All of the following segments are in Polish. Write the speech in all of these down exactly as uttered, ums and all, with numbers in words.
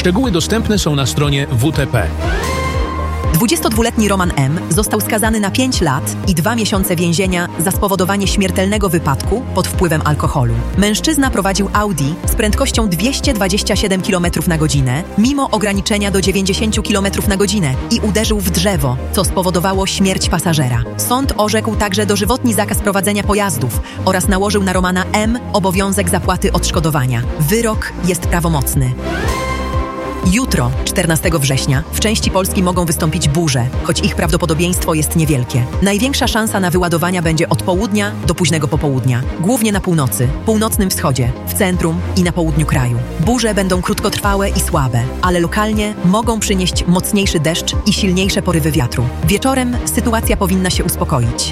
Szczegóły dostępne są na stronie W T P. dwudziestodwuletni Roman M. został skazany na pięć lat i dwa miesiące więzienia za spowodowanie śmiertelnego wypadku pod wpływem alkoholu. Mężczyzna prowadził Audi z prędkością dwieście dwadzieścia siedem kilometrów na godzinę, mimo ograniczenia do dziewięćdziesiąt kilometrów na godzinę i uderzył w drzewo, co spowodowało śmierć pasażera. Sąd orzekł także dożywotni zakaz prowadzenia pojazdów oraz nałożył na Romana M. obowiązek zapłaty odszkodowania. Wyrok jest prawomocny. Jutro, czternastego września, w części Polski mogą wystąpić burze, choć ich prawdopodobieństwo jest niewielkie. Największa szansa na wyładowania będzie od południa do późnego popołudnia, głównie na północy, północnym wschodzie, w centrum i na południu kraju. Burze będą krótkotrwałe i słabe, ale lokalnie mogą przynieść mocniejszy deszcz i silniejsze porywy wiatru. Wieczorem sytuacja powinna się uspokoić.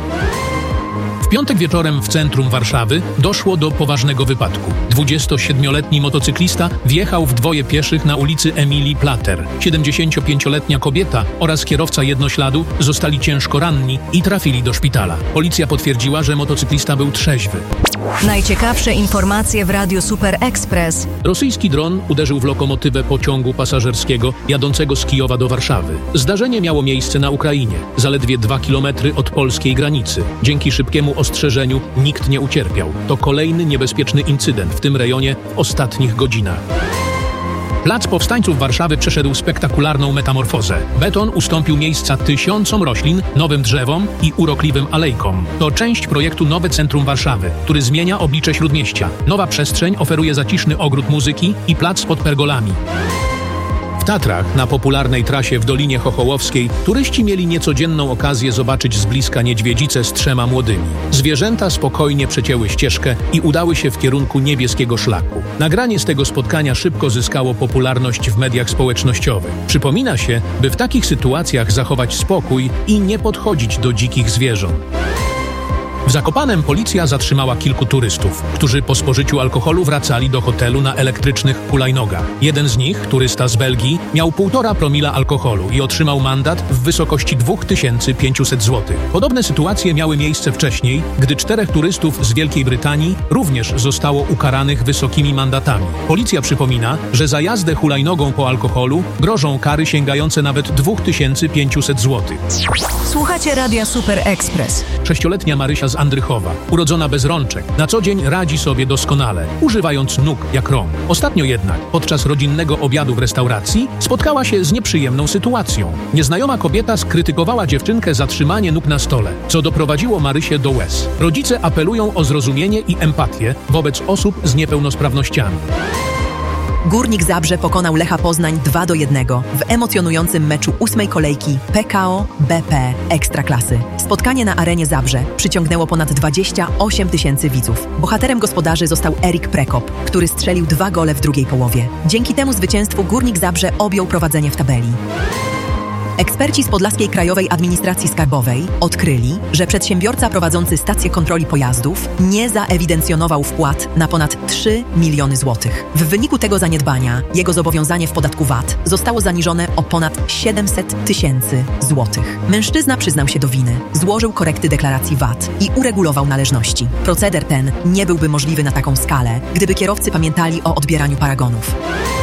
W piątek wieczorem w centrum Warszawy doszło do poważnego wypadku. dwudziestosiedmioletni motocyklista wjechał w dwoje pieszych na ulicy Emilii Plater. siedemdziesięciopięcioletnia kobieta oraz kierowca jednośladu zostali ciężko ranni i trafili do szpitala. Policja potwierdziła, że motocyklista był trzeźwy. Najciekawsze informacje w Radiu Super Express. Rosyjski dron uderzył w lokomotywę pociągu pasażerskiego jadącego z Kijowa do Warszawy. Zdarzenie miało miejsce na Ukrainie, zaledwie dwa kilometry od polskiej granicy. Dzięki szybkiemu ostrzeżeniu nikt nie ucierpiał. To kolejny niebezpieczny incydent w tym rejonie w ostatnich godzinach. Plac Powstańców Warszawy przeszedł spektakularną metamorfozę. Beton ustąpił miejsca tysiącom roślin, nowym drzewom i urokliwym alejkom. To część projektu Nowe Centrum Warszawy, który zmienia oblicze Śródmieścia. Nowa przestrzeń oferuje zaciszny ogród muzyki i plac pod pergolami. W Tatrach, na popularnej trasie w Dolinie Chochołowskiej, turyści mieli niecodzienną okazję zobaczyć z bliska niedźwiedzicę z trzema młodymi. Zwierzęta spokojnie przecięły ścieżkę i udały się w kierunku niebieskiego szlaku. Nagranie z tego spotkania szybko zyskało popularność w mediach społecznościowych. Przypomina się, by w takich sytuacjach zachować spokój i nie podchodzić do dzikich zwierząt. W Zakopanem policja zatrzymała kilku turystów, którzy po spożyciu alkoholu wracali do hotelu na elektrycznych hulajnogach. Jeden z nich, turysta z Belgii, miał półtora promila alkoholu i otrzymał mandat w wysokości dwa tysiące pięćset złotych. Podobne sytuacje miały miejsce wcześniej, gdy czterech turystów z Wielkiej Brytanii również zostało ukaranych wysokimi mandatami. Policja przypomina, że za jazdę hulajnogą po alkoholu grożą kary sięgające nawet dwa tysiące pięćset złotych. Słuchacie Radia Super Express. Sześcioletnia Marysia z Andrychowa, urodzona bez rączek, na co dzień radzi sobie doskonale, używając nóg jak rąk. Ostatnio jednak, podczas rodzinnego obiadu w restauracji, spotkała się z nieprzyjemną sytuacją. Nieznajoma kobieta skrytykowała dziewczynkę za trzymanie nóg na stole, co doprowadziło Marysię do łez. Rodzice apelują o zrozumienie i empatię wobec osób z niepełnosprawnościami. Górnik Zabrze pokonał Lecha Poznań dwa do jednego w emocjonującym meczu ósmej kolejki P K O B P Ekstraklasy. Spotkanie na arenie Zabrze przyciągnęło ponad dwadzieścia osiem tysięcy widzów. Bohaterem gospodarzy został Erik Prekop, który strzelił dwa gole w drugiej połowie. Dzięki temu zwycięstwu Górnik Zabrze objął prowadzenie w tabeli. Eksperci z Podlaskiej Krajowej Administracji Skarbowej odkryli, że przedsiębiorca prowadzący stację kontroli pojazdów nie zaewidencjonował wpłat na ponad trzy miliony złotych. W wyniku tego zaniedbania jego zobowiązanie w podatku V A T zostało zaniżone o ponad siedemset tysięcy złotych. Mężczyzna przyznał się do winy, złożył korekty deklaracji V A T i uregulował należności. Proceder ten nie byłby możliwy na taką skalę, gdyby kierowcy pamiętali o odbieraniu paragonów.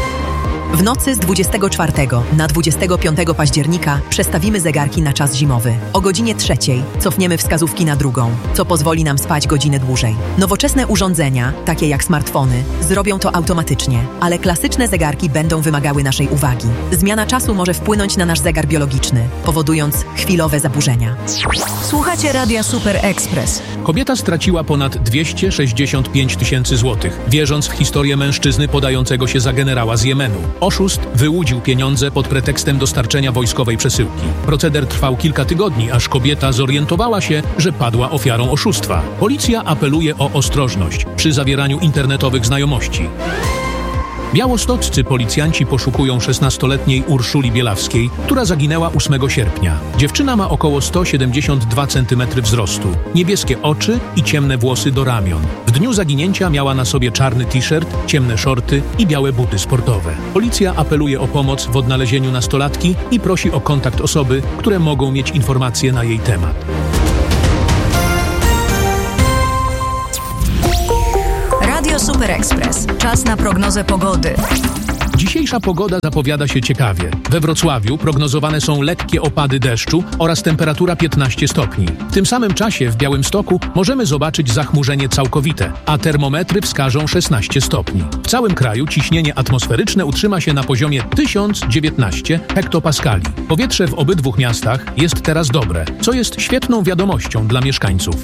W nocy z dwudziestego czwartego na dwudziestego piątego października przestawimy zegarki na czas zimowy. O godzinie trzeciej cofniemy wskazówki na drugą, co pozwoli nam spać godzinę dłużej. Nowoczesne urządzenia, takie jak smartfony, zrobią to automatycznie, ale klasyczne zegarki będą wymagały naszej uwagi. Zmiana czasu może wpłynąć na nasz zegar biologiczny, powodując chwilowe zaburzenia. Słuchacie Radia Super Express. Kobieta straciła ponad dwieście sześćdziesiąt pięć tysięcy złotych, wierząc w historię mężczyzny podającego się za generała z Jemenu. Oszust wyłudził pieniądze pod pretekstem dostarczenia wojskowej przesyłki. Proceder trwał kilka tygodni, aż kobieta zorientowała się, że padła ofiarą oszustwa. Policja apeluje o ostrożność przy zawieraniu internetowych znajomości. Białostoccy policjanci poszukują szesnastoletniej Urszuli Bielawskiej, która zaginęła ósmego sierpnia. Dziewczyna ma około sto siedemdziesiąt dwa centymetry wzrostu, niebieskie oczy i ciemne włosy do ramion. W dniu zaginięcia miała na sobie czarny t-shirt, ciemne shorty i białe buty sportowe. Policja apeluje o pomoc w odnalezieniu nastolatki i prosi o kontakt osoby, które mogą mieć informacje na jej temat. Radio Super Express. Czas na prognozę pogody. Dzisiejsza pogoda zapowiada się ciekawie. We Wrocławiu prognozowane są lekkie opady deszczu oraz temperatura piętnaście stopni. W tym samym czasie w Białymstoku możemy zobaczyć zachmurzenie całkowite, a termometry wskażą szesnaście stopni. W całym kraju ciśnienie atmosferyczne utrzyma się na poziomie tysiąc dziewiętnaście hektopaskali. Powietrze w obydwu miastach jest teraz dobre, co jest świetną wiadomością dla mieszkańców.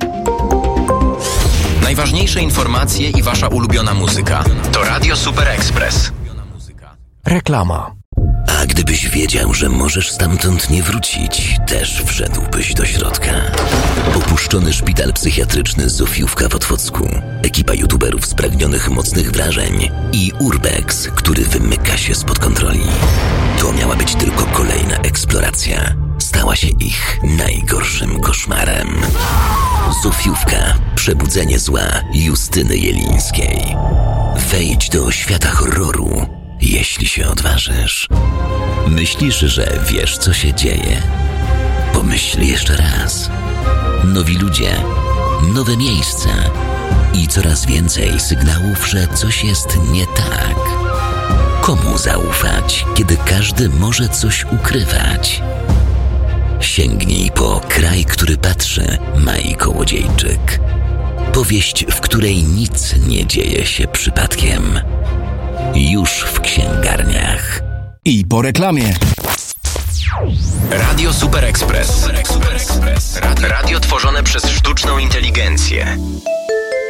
Najważniejsze informacje i wasza ulubiona muzyka to Radio Super Express. Reklama. A gdybyś wiedział, że możesz stamtąd nie wrócić, też wszedłbyś do środka. Opuszczony szpital psychiatryczny Zofiówka w Otwocku, ekipa youtuberów spragnionych mocnych wrażeń i Urbex, który wymyka się spod kontroli. To miała być tylko kolejna eksploracja. Stała się ich najgorszym koszmarem. Zofiówka. Przebudzenie zła Justyny Jelińskiej. Wejdź do świata horroru, jeśli się odważysz. Myślisz, że wiesz, co się dzieje? Pomyśl jeszcze raz. Nowi ludzie, nowe miejsca i coraz więcej sygnałów, że coś jest nie tak. Komu zaufać, kiedy każdy może coś ukrywać? Sięgnij po Kraj, który patrzy, Mai Kołodziejczyk. Powieść, w której nic nie dzieje się przypadkiem. Już w księgarniach. I po reklamie. Radio Super Express. Radio tworzone przez sztuczną inteligencję.